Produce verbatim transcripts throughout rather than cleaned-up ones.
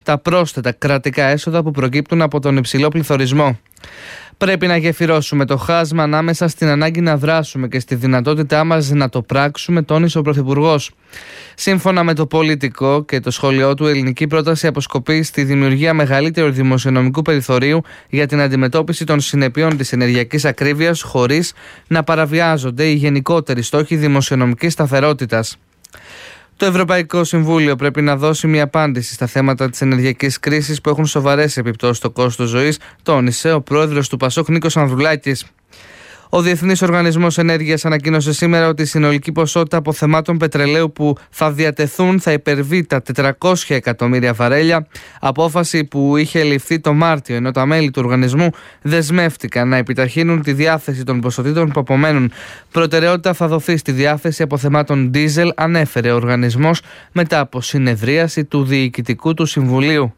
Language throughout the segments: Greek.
τα πρόσθετα κρατικά έσοδα που προκύπτουν από τον υψηλό πληθωρισμό. Πρέπει να γεφυρώσουμε το χάσμα ανάμεσα στην ανάγκη να δράσουμε και στη δυνατότητά μας να το πράξουμε, τόνισε ο Πρωθυπουργός. Σύμφωνα με το Πολιτικό και το σχόλιο του, η ελληνική πρόταση αποσκοπεί στη δημιουργία μεγαλύτερου δημοσιονομικού περιθωρίου για την αντιμετώπιση των συνεπειών της ενεργειακής ακρίβειας, χωρίς να παραβιάζονται οι γενικότεροι στόχοι δημοσιονομικής σταθερότητας. Το Ευρωπαϊκό Συμβούλιο πρέπει να δώσει μια απάντηση στα θέματα της ενεργειακής κρίσης που έχουν σοβαρές επιπτώσεις στο κόστος ζωής, τόνισε ο πρόεδρος του Πασόκ Νίκος Ανδρουλάκης. Ο Διεθνής Οργανισμός Ενέργειας ανακοίνωσε σήμερα ότι η συνολική ποσότητα αποθεμάτων πετρελαίου που θα διατεθούν θα υπερβεί τα τετρακόσια εκατομμύρια βαρέλια, απόφαση που είχε ληφθεί το Μάρτιο, ενώ τα μέλη του οργανισμού δεσμεύτηκαν να επιταχύνουν τη διάθεση των ποσοτήτων που απομένουν. Προτεραιότητα θα δοθεί στη διάθεση αποθεμάτων ντίζελ, ανέφερε ο οργανισμός μετά από συνεδρίαση του Διοικητικού του Συμβουλίου.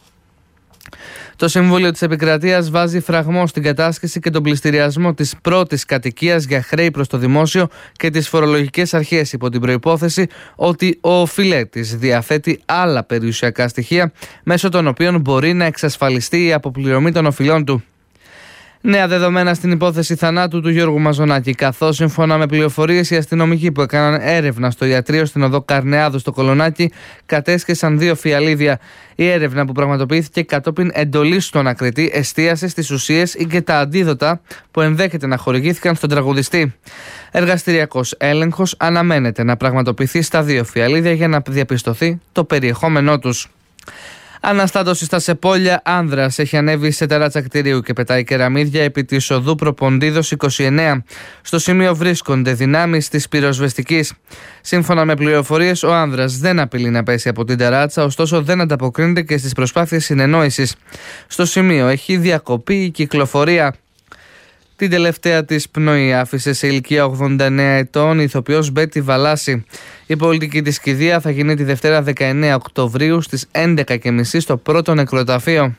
Το Συμβούλιο της Επικρατείας βάζει φραγμό στην κατάσχεση και τον πληστηριασμό της πρώτης κατοικίας για χρέη προς το δημόσιο και τις φορολογικές αρχές, υπό την προϋπόθεση ότι ο οφειλέτης διαθέτει άλλα περιουσιακά στοιχεία μέσω των οποίων μπορεί να εξασφαλιστεί η αποπληρωμή των οφειλών του. Νέα δεδομένα στην υπόθεση θανάτου του Γιώργου Μαζονάκη, καθώς σύμφωνα με πληροφορίες οι αστυνομικοί που έκαναν έρευνα στο ιατρείο στην οδό Καρνεάδου στο Κολονάκι κατέσχεσαν δύο φιαλίδια. Η έρευνα που πραγματοποιήθηκε κατόπιν εντολής του ανακριτή εστίασε στις ουσίες ή και τα αντίδοτα που ενδέχεται να χορηγήθηκαν στον τραγουδιστή. Εργαστηριακός έλεγχος αναμένεται να πραγματοποιηθεί στα δύο φιαλίδια για να διαπιστωθεί το περιεχόμενό τους. Αναστάτωση στα Σεπόλια, άνδρας έχει ανέβει σε τεράτσα κτηρίου και πετάει κεραμίδια επί της οδού Προποντίδος είκοσι εννέα. Στο σημείο βρίσκονται δυνάμεις της πυροσβεστικής. Σύμφωνα με πληροφορίες, ο άνδρας δεν απειλεί να πέσει από την τεράτσα, ωστόσο δεν ανταποκρίνεται και στις προσπάθειες συνεννόησης. Στο σημείο έχει διακοπεί η κυκλοφορία. Την τελευταία της πνοή άφησε σε ηλικία ογδόντα εννέα ετών η ηθοποιός Μπέτη Βαλάση. Η πολιτική της κηδεία θα γίνει τη Δευτέρα δεκαεννέα Οκτωβρίου στις έντεκα και μισή στο πρώτο νεκροταφείο.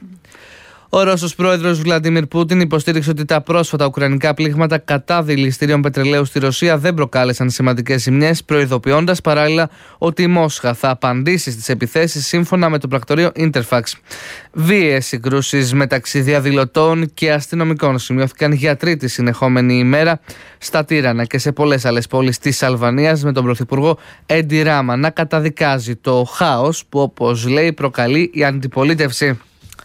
Ο Ρώσος πρόεδρος Βλαντίμιρ Πούτιν υποστήριξε ότι τα πρόσφατα ουκρανικά πλήγματα κατά δηληστήριων πετρελαίου στη Ρωσία δεν προκάλεσαν σημαντικές ζημιές, προειδοποιώντας παράλληλα ότι η Μόσχα θα απαντήσει στις επιθέσεις σύμφωνα με το πρακτορείο Interfax. Βίαιες συγκρούσεις μεταξύ διαδηλωτών και αστυνομικών σημειώθηκαν για τρίτη συνεχόμενη ημέρα στα Τύρανα και σε πολλές άλλες πόλεις της Αλβανίας, με τον πρωθυπουργό Έντι Ράμα να καταδικάζει το χάος που, όπως λέει, προκαλεί η αντιπολίτευση.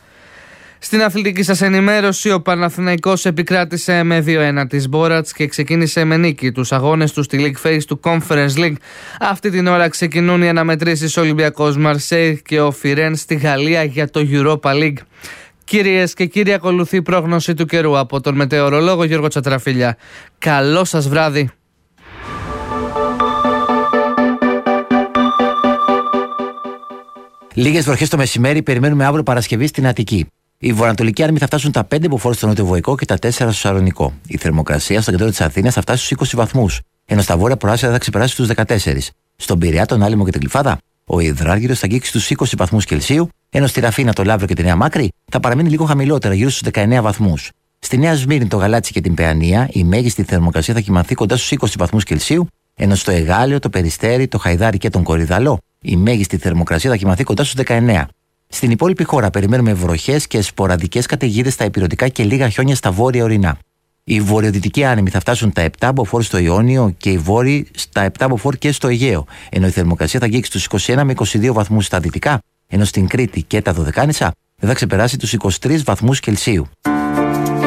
Στην αθλητική σας ενημέρωση, ο Παναθηναϊκός επικράτησε με δύο ένα της Μπόρατς και ξεκίνησε με νίκη τους αγώνες του στη League Phase του Conference League. Αυτή την ώρα ξεκινούν οι αναμετρήσεις Ολυμπιακός Μαρσέη και ο Φιρέν στη Γαλλία για το Europa League. Κυρίες και κύριοι, ακολουθεί η πρόγνωση του καιρού από τον μετεωρολόγο Γιώργο Τσατραφίλια. Καλό σας βράδυ. Λίγες βροχές το μεσημέρι περιμένουμε αύριο Παρασκευή στην Αττική. Οι βορειοανατολικοί άνεμοι θα φτάσουν τα πέντε μποφόρ στο νοτιοβοϊκό και τα τέσσερα στο Σαλονικό. Η θερμοκρασία στο κέντρο της Αθήνας θα φτάσει στους είκοσι βαθμούς, ενώ στα βόρεια προάστια θα ξεπεράσει τους δεκατέσσερις. Στον Πειραιά, τον Άλυμο και την Γλυφάδα, ο υδράργυρος θα αγγίξει στους είκοσι βαθμούς Κελσίου, ενώ στη Ραφίνα, το Λαύριο και τη Νέα Μάκρη θα παραμείνει λίγο χαμηλότερα, γύρω στους δεκαεννέα βαθμούς. Στη Νέα Σμύρνη, το Γαλάτσι και την Παιανία, η μέγιστη θερμοκρασία θα κυμανθεί κοντά στους είκοσι βαθμούς Κελσίου, ενώ στο Εγάλεο, το Περιστέρι, το Χαϊδάρι και τον Κορυδαλό η μέγιστη θερμοκρασία θα κυμανθεί κοντά στους δεκαεννέα. Στην υπόλοιπη χώρα περιμένουμε βροχές και σποραδικές καταιγίδες στα ηπειρωτικά και λίγα χιόνια στα βόρεια ορεινά. Οι βορειοδυτικοί άνεμοι θα φτάσουν τα επτά μποφόρ στο Ιόνιο και οι βόρειοι στα επτά μποφόρ και στο Αιγαίο, ενώ η θερμοκρασία θα αγγίξει τους είκοσι ένα με είκοσι δύο βαθμούς στα δυτικά, ενώ στην Κρήτη και τα Δωδεκάνησα δεν θα ξεπεράσει τους είκοσι τρεις βαθμούς Κελσίου.